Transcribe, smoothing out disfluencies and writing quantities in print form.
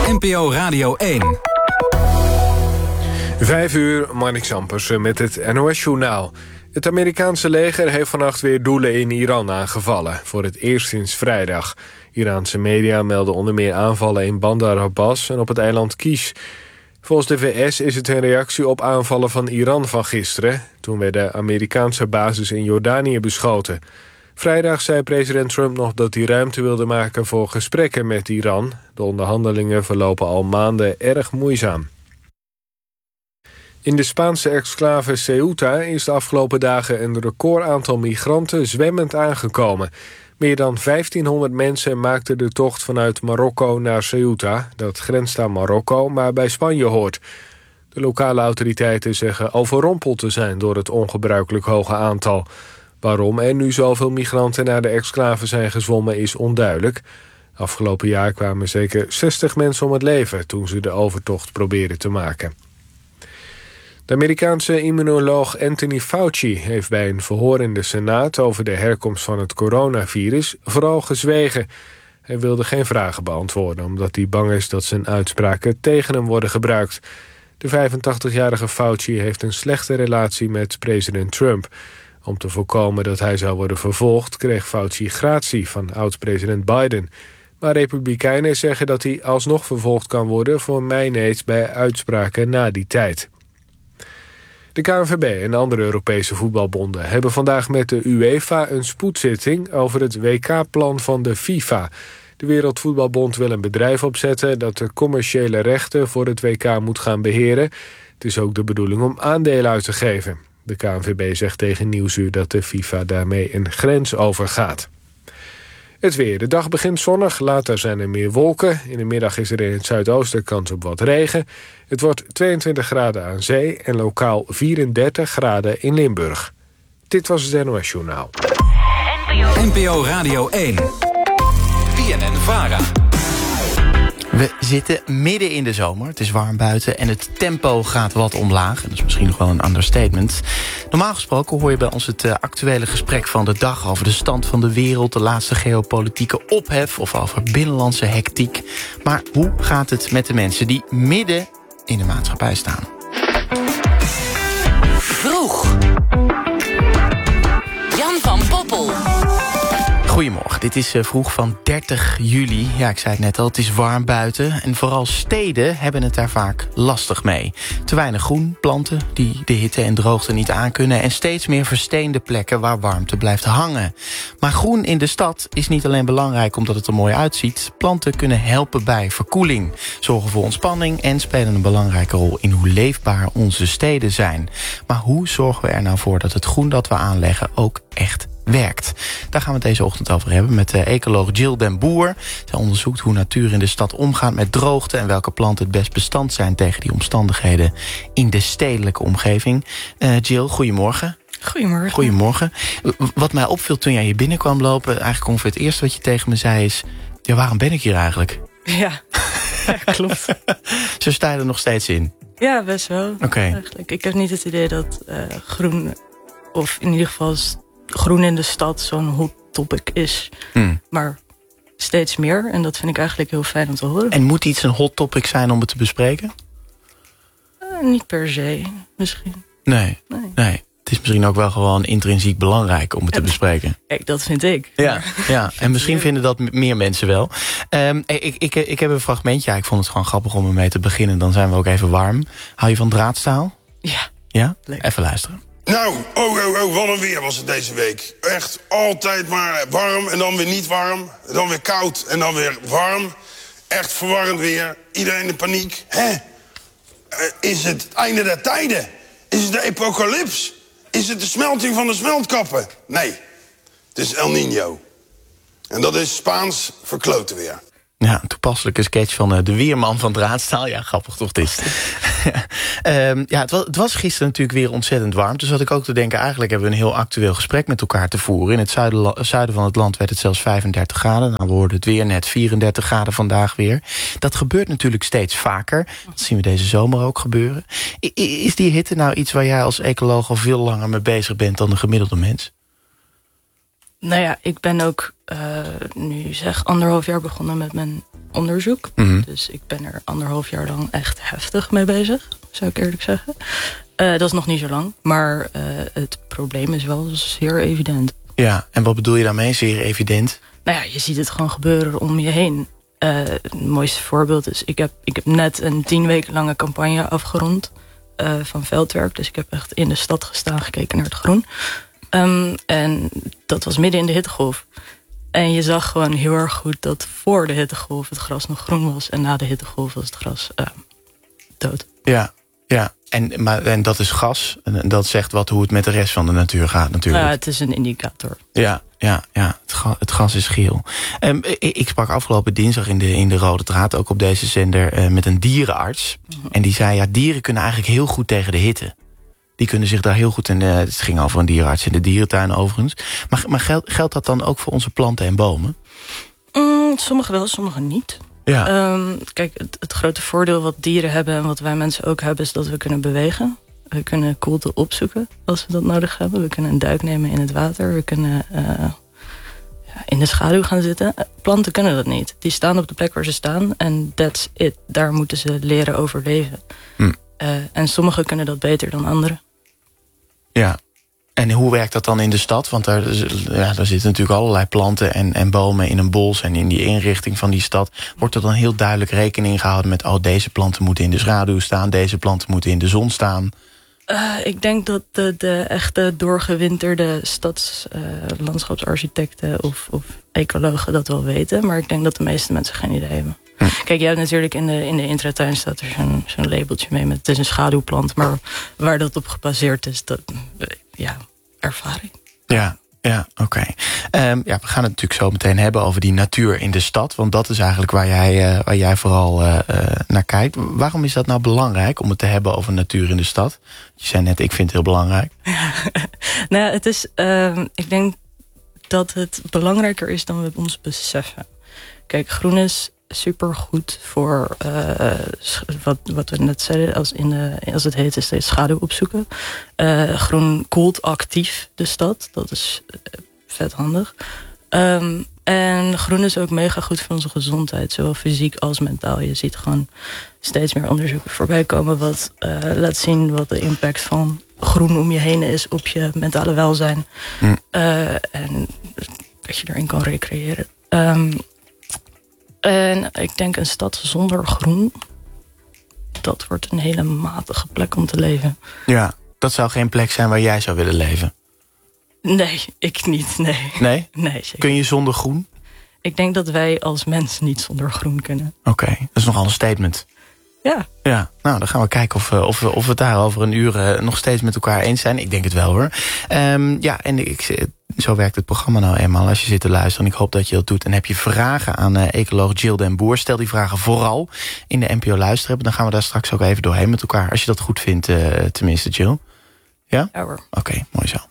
NPO Radio 1. 5 uur, Marnix Ampersen met het NOS-journaal. Het Amerikaanse leger heeft vannacht weer doelen in Iran aangevallen. Voor het eerst sinds vrijdag. Iraanse media melden onder meer aanvallen in Bandar Abbas en op het eiland Kish. Volgens de VS is het een reactie op aanvallen van Iran van gisteren. Toen werden Amerikaanse bases in Jordanië beschoten. Vrijdag zei president Trump nog dat hij ruimte wilde maken voor gesprekken met Iran. De onderhandelingen verlopen al maanden erg moeizaam. In de Spaanse exclave Ceuta is de afgelopen dagen een recordaantal migranten zwemmend aangekomen. Meer dan 1500 mensen maakten de tocht vanuit Marokko naar Ceuta. Dat grenst aan Marokko, maar bij Spanje hoort. De lokale autoriteiten zeggen overrompeld te zijn door het ongebruikelijk hoge aantal. Waarom er nu zoveel migranten naar de exclave zijn gezwommen is onduidelijk. Afgelopen jaar kwamen zeker 60 mensen om het leven toen ze de overtocht probeerden te maken. De Amerikaanse immunoloog Anthony Fauci heeft bij een verhoor in de Senaat over de herkomst van het coronavirus vooral gezwegen. Hij wilde geen vragen beantwoorden omdat hij bang is dat zijn uitspraken tegen hem worden gebruikt. De 85-jarige Fauci heeft een slechte relatie met president Trump. Om te voorkomen dat hij zou worden vervolgd kreeg Fauci gratie van oud-president Biden. Maar republikeinen zeggen dat hij alsnog vervolgd kan worden voor mijneet bij uitspraken na die tijd. De KNVB en andere Europese voetbalbonden hebben vandaag met de UEFA een spoedzitting over het WK-plan van de FIFA. De Wereldvoetbalbond wil een bedrijf opzetten dat de commerciële rechten voor het WK moet gaan beheren. Het is ook de bedoeling om aandelen uit te geven. De KNVB zegt tegen Nieuwsuur dat de FIFA daarmee een grens overgaat. Het weer. De dag begint zonnig, later zijn er meer wolken. In de middag is er in het zuidoosten kans op wat regen. Het wordt 22 graden aan zee en lokaal 34 graden in Limburg. Dit was het NOS Journaal. NPO Radio 1. BNN-VARA. We zitten midden in de zomer, het is warm buiten en het tempo gaat wat omlaag. En dat is misschien nog wel een understatement. Normaal gesproken hoor je bij ons het actuele gesprek van de dag over de stand van de wereld, de laatste geopolitieke ophef of over binnenlandse hectiek. Maar hoe gaat het met de mensen die midden in de maatschappij staan? Vroeg. Jan van Poppel. Goedemorgen, dit is vroeg van 30 juli. Ja, ik zei het net al, het is warm buiten. En vooral steden hebben het daar vaak lastig mee. Te weinig groen, planten die de hitte en droogte niet aankunnen. En steeds meer versteende plekken waar warmte blijft hangen. Maar groen in de stad is niet alleen belangrijk omdat het er mooi uitziet. Planten kunnen helpen bij verkoeling, zorgen voor ontspanning en spelen een belangrijke rol in hoe leefbaar onze steden zijn. Maar hoe zorgen we er nou voor dat het groen dat we aanleggen ook echt werkt? Daar gaan we het deze ochtend over hebben met ecoloog Jill den Boer. Zij onderzoekt hoe natuur in de stad omgaat met droogte en welke planten het best bestand zijn tegen die omstandigheden in de stedelijke omgeving. Jill, goedemorgen. Goedemorgen. Goedemorgen. Wat mij opviel toen jij hier binnenkwam lopen, eigenlijk ongeveer het eerste wat je tegen me zei is, ja, waarom ben ik hier eigenlijk? Ja, klopt. Zo sta je er nog steeds in? Ja, best wel. Oké. Eigenlijk. Ik heb niet het idee dat groen, of in ieder geval groen in de stad, zo'n hot topic is. Maar steeds meer. En dat vind ik eigenlijk heel fijn om te horen. En moet iets een hot topic zijn om het te bespreken? Niet per se, misschien. Nee. Het is misschien ook wel gewoon intrinsiek belangrijk om het te bespreken. Kijk, dat vind ik. Ja. En misschien vinden dat meer mensen wel. Ik heb een fragmentje. Ja, ik vond het gewoon grappig om ermee te beginnen. Dan zijn we ook even warm. Hou je van draadstaal? Ja. Ja? Leuk. Even luisteren. Nou, wat een weer was het deze week. Echt altijd maar warm en dan weer niet warm. Dan weer koud en dan weer warm. Echt verwarrend weer. Iedereen in paniek. Is het einde der tijden? Is het de apocalyps? Is het de smelting van de smeltkappen? Nee, het is El Niño. En dat is Spaans verkloten weer. Ja, een toepasselijke sketch van de weerman van Draadstaal. Ja, grappig toch dit. Het was gisteren natuurlijk weer ontzettend warm. Dus zat ik ook te denken, eigenlijk hebben we een heel actueel gesprek met elkaar te voeren. In het zuiden van het land werd het zelfs 35 graden. Nou, we hoorden het weer net 34 graden vandaag weer. Dat gebeurt natuurlijk steeds vaker. Dat zien we deze zomer ook gebeuren. Is die hitte nou iets waar jij als ecoloog al veel langer mee bezig bent dan de gemiddelde mens? Nou ja, ik ben ook nu 1,5 jaar begonnen met mijn onderzoek. Dus ik ben er 1,5 jaar lang echt heftig mee bezig, zou ik eerlijk zeggen. Dat is nog niet zo lang, maar het probleem is wel zeer evident. Ja, en wat bedoel je daarmee, zeer evident? Nou ja, je ziet het gewoon gebeuren om je heen. Het mooiste voorbeeld is, ik heb net een 10 weken lange campagne afgerond van veldwerk. Dus ik heb echt in de stad gestaan, gekeken naar het groen. En dat was midden in de hittegolf. En je zag gewoon heel erg goed dat voor de hittegolf het gras nog groen was. En na de hittegolf was het gras dood. Ja. En dat is gas. En dat zegt hoe het met de rest van de natuur gaat natuurlijk. Het is een indicator. Ja. Het gas is geel. Ik sprak afgelopen dinsdag in de Rode Draad, ook op deze zender, met een dierenarts. En die zei, dieren kunnen eigenlijk heel goed tegen de hitte. Die kunnen zich daar heel goed in... Het ging over een dierenarts in de dierentuin overigens. Maar geldt dat dan ook voor onze planten en bomen? Sommige wel, sommige niet. Ja. Kijk, het grote voordeel wat dieren hebben en wat wij mensen ook hebben, is dat we kunnen bewegen. We kunnen koelte opzoeken als we dat nodig hebben. We kunnen een duik nemen in het water. We kunnen in de schaduw gaan zitten. Planten kunnen dat niet. Die staan op de plek waar ze staan en that's it. Daar moeten ze leren overleven. En sommigen kunnen dat beter dan anderen. Ja. En hoe werkt dat dan in de stad? Want daar zitten natuurlijk allerlei planten en bomen in een bos en in die inrichting van die stad. Wordt er dan heel duidelijk rekening gehouden met, deze planten moeten in de schaduw staan, deze planten moeten in de zon staan? Ik denk dat de echte doorgewinterde stadslandschapsarchitecten of ecologen dat wel weten. Maar ik denk dat de meeste mensen geen idee hebben. Kijk, je hebt natuurlijk in de intratuin staat er zo'n labeltje mee met het is een schaduwplant. Maar waar dat op gebaseerd is, ervaring. Ja, oké. We gaan het natuurlijk zo meteen hebben over die natuur in de stad. Want dat is eigenlijk waar jij vooral naar kijkt. Waarom is dat nou belangrijk om het te hebben over natuur in de stad? Je zei net, ik vind het heel belangrijk. Nou, het is, ik denk dat het belangrijker is dan we ons beseffen. Kijk, groen is supergoed voor wat we net zeiden, als het heet is steeds schaduw opzoeken. Groen koelt actief de stad, dat is vet handig. En groen is ook mega goed voor onze gezondheid, zowel fysiek als mentaal. Je ziet gewoon steeds meer onderzoeken voorbij komen wat laat zien wat de impact van groen om je heen is op je mentale welzijn. En dat je erin kan recreëren. En ik denk een stad zonder groen, dat wordt een hele matige plek om te leven. Ja, dat zou geen plek zijn waar jij zou willen leven? Nee, ik niet, nee. Nee? Nee, zeker. Kun je zonder groen? Ik denk dat wij als mens niet zonder groen kunnen. Oké, dat is nogal een statement. Ja, nou, dan gaan we kijken of we het daar over een uur nog steeds met elkaar eens zijn. Ik denk het wel, hoor. Zo werkt het programma nou eenmaal als je zit te luisteren. En ik hoop dat je dat doet. En heb je vragen aan ecoloog Jill den Boer, stel die vragen vooral in de NPO Luisteren. Dan gaan we daar straks ook even doorheen met elkaar. Als je dat goed vindt, tenminste, Jill. Ja? Ja hoor. Oké, mooi zo.